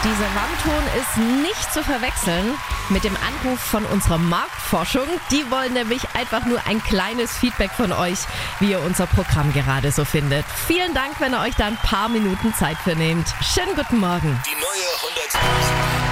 Dieser Warnton ist nicht zu verwechseln mit dem Anruf von unserer Marktforschung. Die wollen nämlich einfach nur ein kleines Feedback von euch, wie ihr unser Programm gerade so findet. Vielen Dank, wenn ihr euch da ein paar Minuten Zeit für nehmt. Schönen guten Morgen. Die neue 100